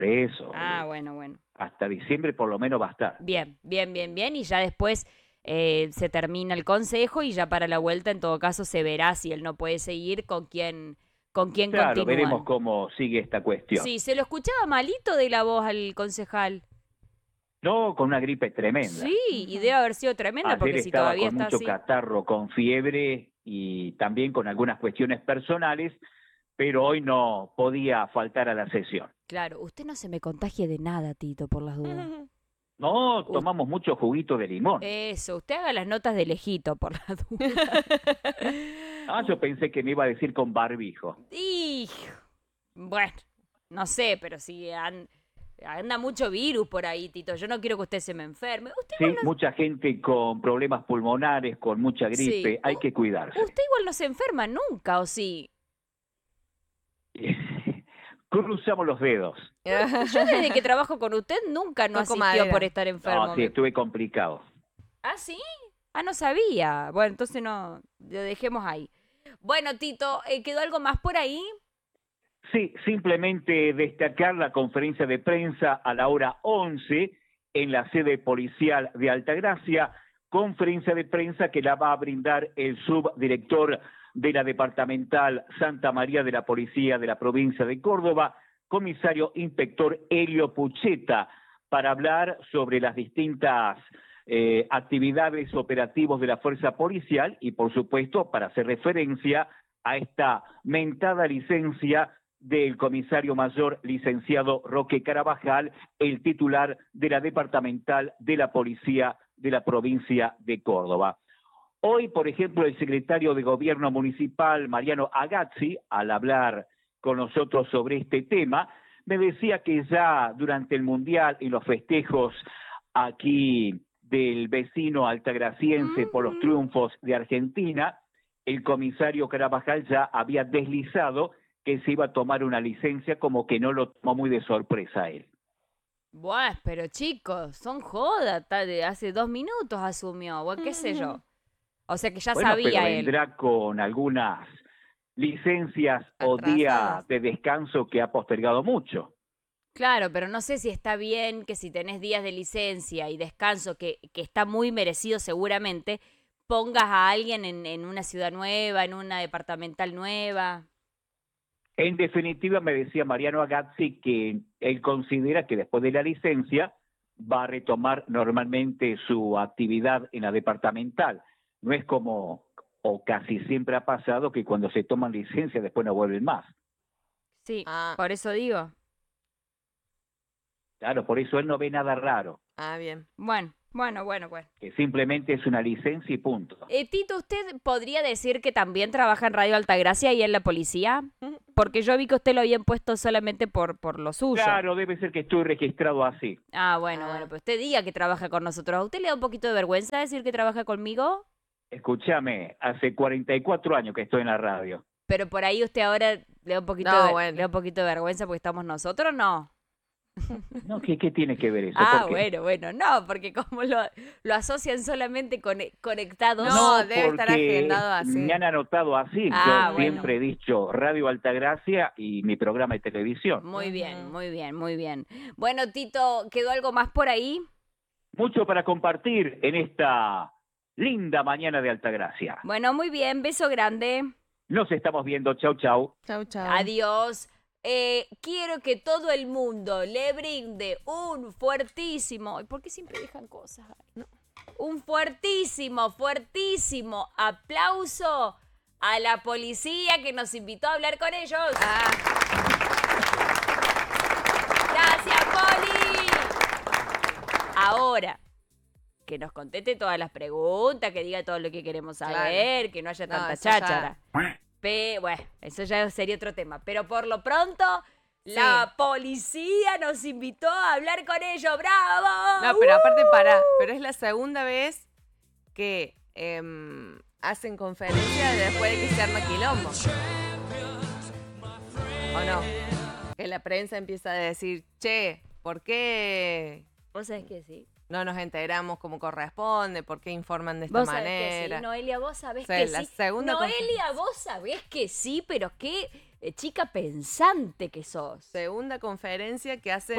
Eso, Ah, bueno, bueno. hasta diciembre por lo menos va a estar. Bien, bien, bien, bien. Y ya después se termina el consejo y ya para la vuelta, en todo caso, se verá si él no puede seguir con quién Claro, veremos continúan. cómo sigue esta cuestión. Sí, se lo escuchaba malito de la voz al concejal. No, con una gripe tremenda. Sí, y debe haber sido tremenda Ayer porque si estaba todavía con está mucho así. catarro, con fiebre y también con algunas cuestiones personales, pero hoy no podía faltar a la sesión. Claro, usted no se me contagie de nada, Tito, por las dudas. No, U- tomamos mucho juguito de limón. Eso, usted haga las notas de lejito, por las dudas. Ah, yo pensé que me iba a decir con barbijo. Y bueno, no sé, pero si anda mucho virus por ahí, Tito. Yo no quiero que usted se me enferme. Usted igual Sí, mucha gente con problemas pulmonares, con mucha sí, gripe, hay que cuidarse. usted igual no se enferma nunca, ¿o sí? Cruzamos los dedos. Yo desde que trabajo con usted nunca no Toco asistió por madera. estar No, enfermo. sí, estuve complicado. ¿Ah, sí? Ah, no sabía. Bueno, entonces no, lo dejemos ahí. Bueno, Tito, ¿quedó algo más por ahí? Sí, simplemente destacar la conferencia de prensa a la hora 11 en la sede policial de Altagracia, conferencia de prensa que la va a brindar el subdirector de la departamental Santa María de la Policía de la provincia de Córdoba, comisario inspector Helio Pucheta, para hablar sobre las distintas actividades operativos de la fuerza policial y, por supuesto, para hacer referencia a esta mentada licencia del comisario mayor licenciado Roque Carabajal, el titular de la departamental de la policía de la provincia de Córdoba. Hoy, por ejemplo, el secretario de Gobierno Municipal, Mariano Agazzi, al hablar con nosotros sobre este tema, me decía que ya durante el Mundial y los festejos aquí del vecino altagraciense por los triunfos de Argentina, el comisario Carabajal ya había deslizado que se iba a tomar una licencia, como que no lo tomó muy de sorpresa a él. Buah, pero chicos, son joda. De hace 2 minutos asumió, o qué sé yo. O sea que ya Bueno, pero sabía él. vendrá con algunas licencias o día Atrasadas. de descanso que ha postergado mucho. Claro, pero no sé si está bien que si tenés días de licencia y descanso, que está muy merecido seguramente, pongas a alguien en una ciudad nueva, en una departamental nueva. En definitiva, me decía Mariano Agazzi que él considera que después de la licencia va a retomar normalmente su actividad en la departamental. No es como, o casi siempre ha pasado, que cuando se toman licencia después no vuelven más. Sí, Ah, por eso digo. Claro, por eso él no ve nada raro, bien. Bueno, bueno, bueno, bueno. que simplemente es una licencia y punto. Tito, ¿usted podría decir que también trabaja en Radio Altagracia y en la policía? Porque yo vi que usted lo habían puesto solamente por lo suyo. Claro, debe ser que estoy registrado así. Ah, bueno, Ah. bueno, pues usted diga que trabaja con nosotros. ¿A usted le da un poquito de vergüenza decir que trabaja conmigo? Escúchame, hace 44 años que estoy en la radio. Pero por ahí usted ahora le da un poquito, No, le bueno. da un poquito de vergüenza porque estamos nosotros, ¿no? No, ¿qué tiene que ver eso? Ah, ¿Por qué? bueno, bueno, no, porque como lo asocian solamente conectados. No, debe estar porque agendado así. me han anotado así. Ah, Yo bueno. siempre he dicho Radio Altagracia y mi programa de televisión. Muy bien, Ujú. muy bien, muy bien. Bueno, Tito, ¿quedó algo más por ahí? Mucho para compartir en esta linda mañana de Altagracia. Bueno, muy bien, beso grande. Nos estamos viendo. Chau, chau. Chau, chau. Adiós. Quiero que todo el mundo le brinde un fuertísimo. ¿Por qué siempre dejan cosas? No. Un fuertísimo, fuertísimo aplauso a la policía que nos invitó a hablar con ellos. ¡Gracias, Poli! Ahora, que nos conteste todas las preguntas, que diga todo lo que queremos saber, Claro. que no haya No, tanta eso ya- cháchara. Bueno, eso ya sería otro tema. Pero por lo pronto, la policía nos invitó a hablar con ellos. ¡Bravo! No, pero aparte pero es la segunda vez que hacen conferencia después de que se arma quilombo. ¿O no? Que la prensa empieza a decir, che, ¿por qué Vos sabés que sí. no nos enteramos como corresponde? ¿Por qué informan de esta Vos sabés manera? que sí. Noelia, vos sabés Sí, que la sí. segunda Noelia, vos sabés que sí, pero qué chica pensante que sos. Segunda conferencia que hacen